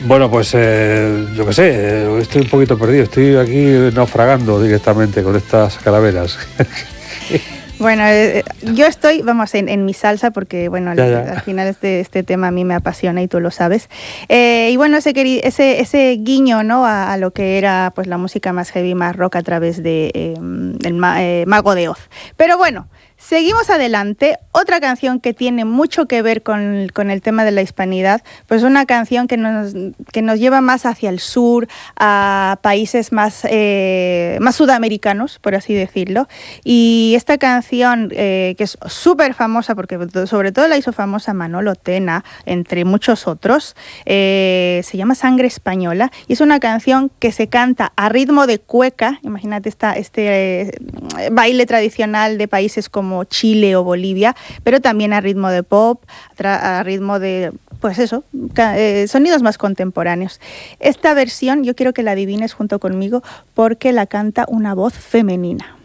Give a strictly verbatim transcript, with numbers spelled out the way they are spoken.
Bueno, pues eh, yo qué sé, eh, estoy un poquito perdido, estoy aquí naufragando directamente con estas calaveras. Bueno, eh, yo estoy, vamos, en, en mi salsa porque, bueno, ya, al, ya. al final este, este tema a mí me apasiona y tú lo sabes. Eh, y bueno, ese, ese, ese guiño, ¿no?, a, a lo que era pues la música más heavy, más rock a través de eh, el ma, eh, Mago de Oz. Pero bueno, seguimos adelante. Otra canción que tiene mucho que ver con, con el tema de la hispanidad, pues una canción que nos, que nos lleva más hacia el sur, a países más, eh, más sudamericanos, por así decirlo. Y esta canción, eh, que es súper famosa, porque sobre todo la hizo famosa Manolo Tena, entre muchos otros, eh, se llama Sangre Española, y es una canción que se canta a ritmo de cueca. Imagínate esta, este eh, baile tradicional de países como Chile o Bolivia, pero también a ritmo de pop, a ritmo de, pues eso, eh, sonidos más contemporáneos. Esta versión yo quiero que la adivines junto conmigo porque la canta una voz femenina.